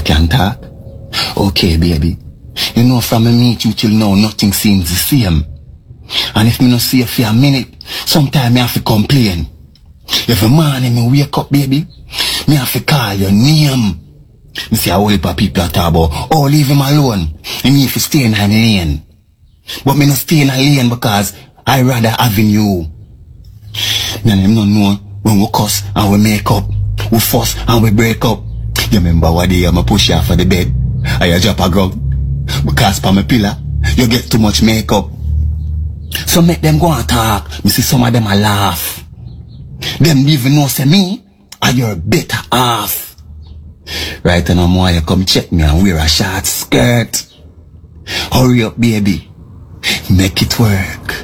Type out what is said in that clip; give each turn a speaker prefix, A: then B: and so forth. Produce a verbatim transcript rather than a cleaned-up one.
A: can talk? Okay, baby. You know, from me meet you till now, nothing seems the same. And if me not see you for a minute, sometimes me have to complain. Every morning me wake up, baby, me have to call your name. Me see a whole heap of people talk about, oh, leave him alone. And me if you stay in a lane. But me not stay in a lane because I rather having you. Me and him not know when we cuss and we make up, we fuss and we break up. You remember what day I'm push you off of the bed? I drop a ground. Because for my pillar, you get too much makeup. So make them go and talk. Me see some of them a laugh. Them even know say me are your better half. Right now more you come check me and wear a short skirt. Hurry up, baby. Make it work.